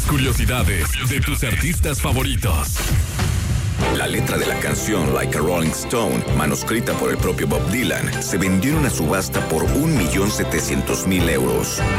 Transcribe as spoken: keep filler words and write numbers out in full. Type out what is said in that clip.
las curiosidades de tus artistas favoritos. La letra de la canción Like a Rolling Stone, manuscrita por el propio Bob Dylan, se vendió en una subasta por un millón setecientos mil euros.